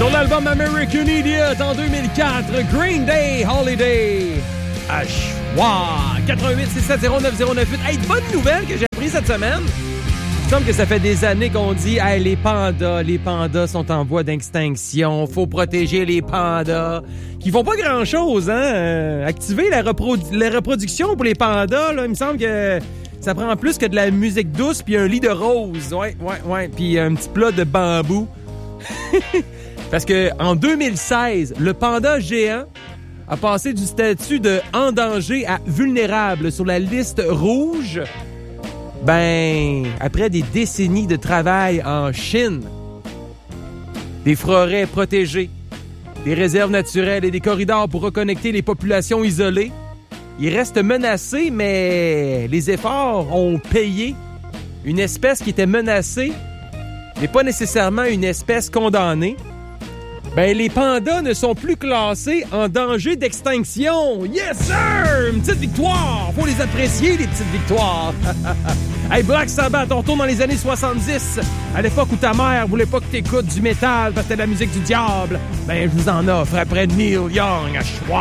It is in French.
Sur l'album American Idiot en 2004, Green Day Holiday. À choix. 88 670 9098. Hey, bonne nouvelle que j'ai appris cette semaine. Il me semble que ça fait des années qu'on dit hey, les pandas sont en voie d'extinction, faut protéger les pandas, qui font pas grand-chose, hein? Activer la reproduction pour les pandas, là, il me semble que ça prend plus que de la musique douce puis un lit de rose, ouais, puis un petit plat de bambou. Parce que en 2016, le panda géant a passé du statut de en danger à vulnérable sur la liste rouge. Ben, après des décennies de travail en Chine, des forêts protégées, des réserves naturelles et des corridors pour reconnecter les populations isolées, il reste menacé, mais les efforts ont payé. Une espèce qui était menacée n'est pas nécessairement une espèce condamnée. Ben, les pandas ne sont plus classés en danger d'extinction. Yes, sir! Une petite victoire! Faut les apprécier, les petites victoires. Hey, Black Sabbath, on retourne dans les années 70. À l'époque où ta mère voulait pas que t'écoutes du métal parce que c'était de la musique du diable. Ben, je vous en offre après Neil Young à choix.